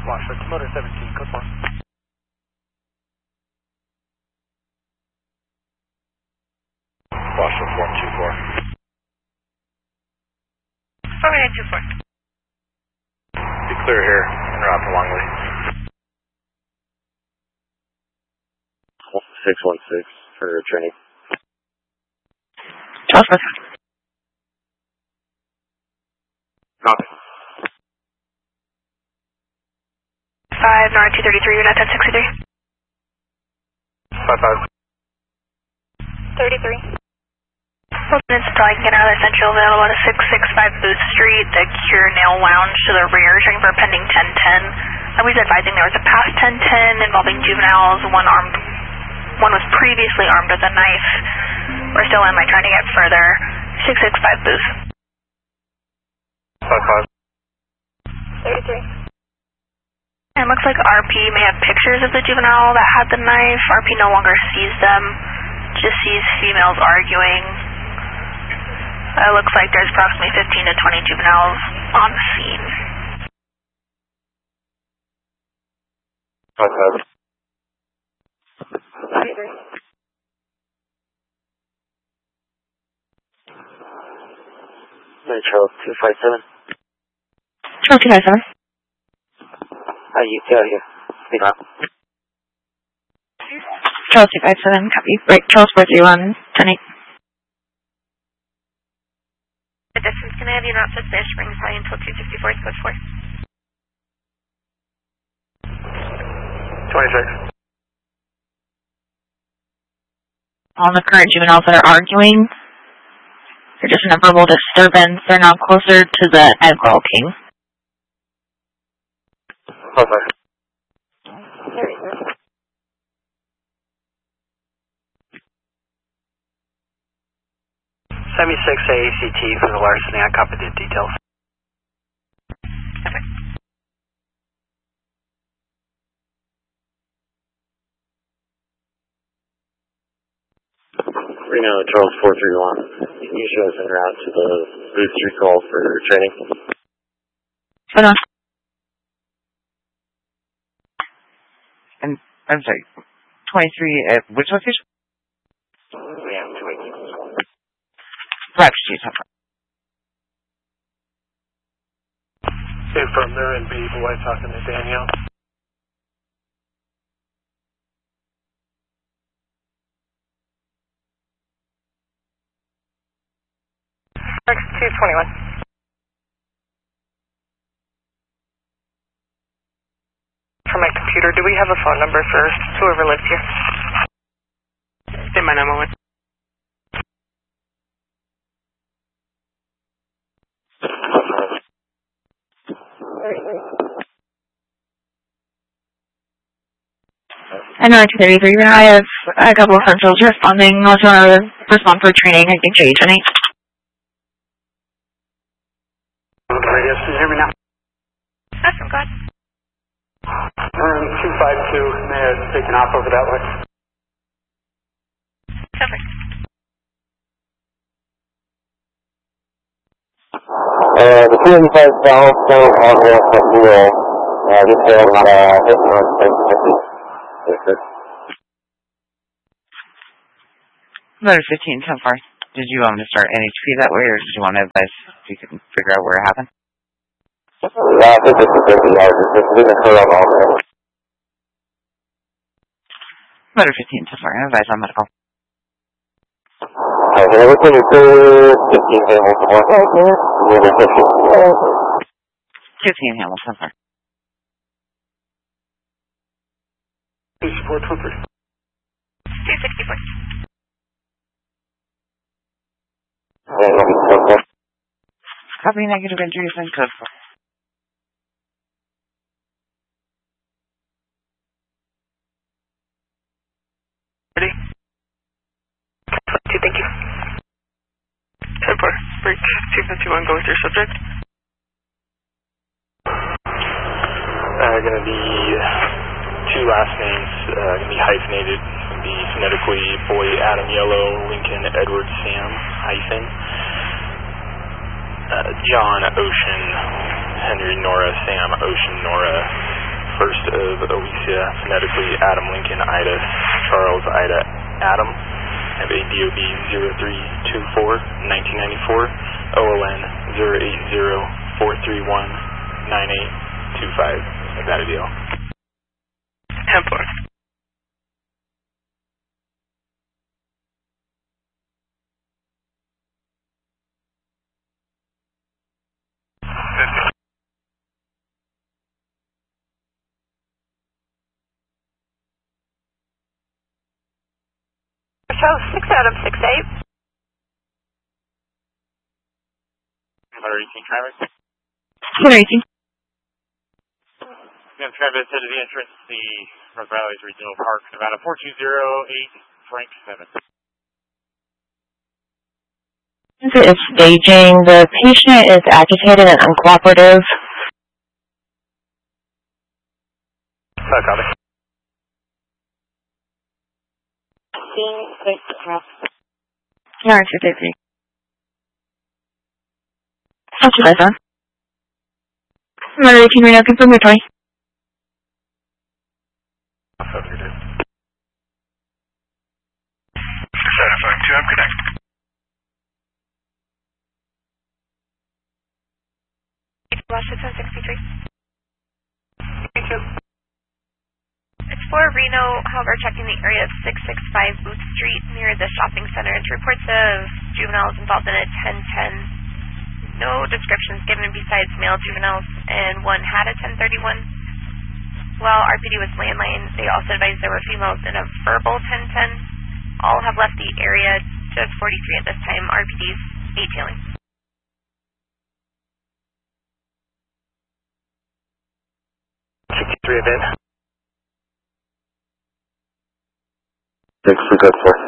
Washington, Motor 17, code 4. Washington 124. 4924. Be clear here, en route to Longley. 616 for training. Charles Smith. Copy. 5, Nora 233, you're not 1063. 55. 33. Minutes until I can get out of Central available at 665 Booth Street, the Cure Nail Lounge to the rear, checking for a pending 1010. I was advising there was a past 1010 involving juveniles, one was previously armed with a knife. We're still in, trying to get further. 665 Booth. 55. 33. And it looks like RP may have pictures of the juvenile that had the knife. RP no longer sees them, just sees females arguing. It looks like there's approximately 15 to 20 juveniles on the scene. 55. 33. Metro 257. Charles 257. You tell you. Speak up. Charles 257, copy. Right, Charles 431, 10-8. The distance can I have you not suspicious, bring flying until 264 is code 4. 26. All the current juveniles that are arguing, they're just in a verbal disturbance. They're now closer to the Eggroll King. 55. 76 AACT for the larceny. I copied the details. Okay. Reno Charles 431. Can you show us en route to the Booth Street call for training? Hold on. I'm sorry, 23 at which location? Yeah, 218. Right, she's up. Hey, from there in B, boy, talking to Danielle. X221. For my computer, do we have a phone number for whoever lives here? Say my name moment. I know 233, I have a couple of centrals responding. I also want to respond for training. I think JH, any? Radio, can you hear me now? Awesome, God. Room 252 may have taken off over that way. Perfect. The 285 south, so on the wheel. This failed on a hit north, Motor 15 so far. Did you want me to start NHP that way, or did you want to advise if you could figure out where it happened? Yeah, I think this is 50 yards. It's leaving her on all there. Motor 15 so far. Advise on medical. Okay, everything is good. 15 Hamilton. Motor 15. 15 Hamilton so far. Support 23. 264. Copy negative injuries and code 4. Ready? Thank you. 10-4. Break 251, go with your subject. Gonna be two last names, gonna be hyphenated. Gonna be phonetically Boy Adam Yellow, Lincoln Edward Sam hyphen. John Ocean, Henry Nora Sam Ocean Nora, 1st of Alicia, phonetically Adam Lincoln Ida Charles Ida Adam. Have a DOB 0324 1994, OLN 080-431-9825. Is that a deal? 10-4. Show 6 out of 6-8. 118 Travis. 118. Travis to the entrance, the Rock Valleys Regional Park, Nevada 4208 Frank 7. It's staging. The patient is agitated and uncooperative. Copy. 293. That's what I thought. 118 Reno, confirmatory. Satisfying 2, I'm connected. Washington 63. Explore Reno, however, checking the area of 665 Booth Street near the shopping center into reports of juveniles involved in a 1010. No descriptions given besides male juveniles, and one had a 1031. While RPD was landline, they also advised there were females in a verbal 1010. All have left the area, just 43 at this time. RPD's 8 tailing. Event. 6 for good for.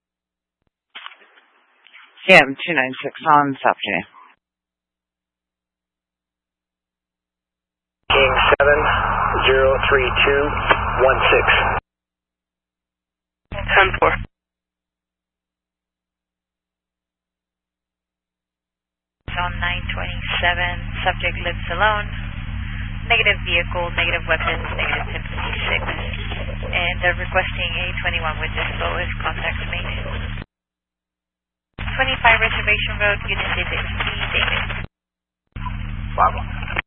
CM 296 on South J. King 7-032-16. 10-4. On 927, subject lives alone. Negative vehicle, negative weapons, negative sympathy 6. And they're requesting a 21 with this lowest contact made. 25 Reservation Road, Unit D, David. Bravo.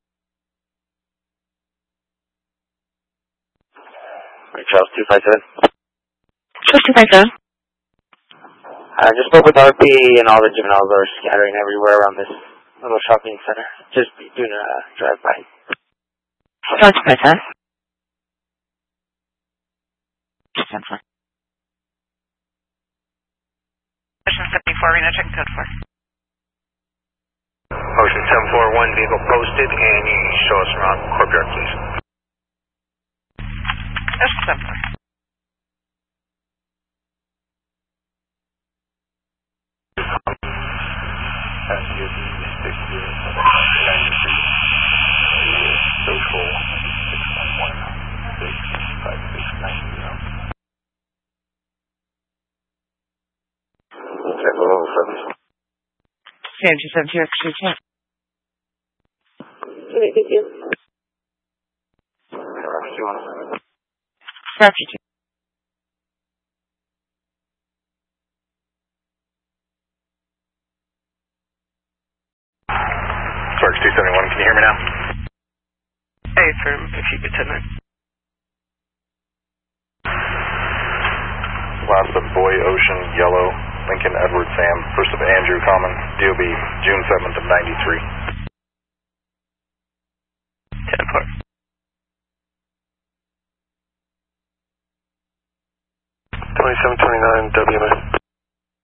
Charles 257. Charles 257. I just spoke with RP and all the juveniles are scattering everywhere around this little shopping center. Just doing a drive-by. Charles 257. 10-4. Motion 74, Reno, check code 4. Motion 741, vehicle posted, and you can show us around courtyard, please. Motion 74. Passenger B60 social 611-65690. CM 272 extra 10. Thank you. Roger 2. Sarge 271, can you hear me now? Hey, firm, if you could 10-9. Last of Boy Ocean Yellow, Lincoln Edward Sam, 1st of Andrew Common, DOB June 7th of 93. 10-4. $2729 WMS.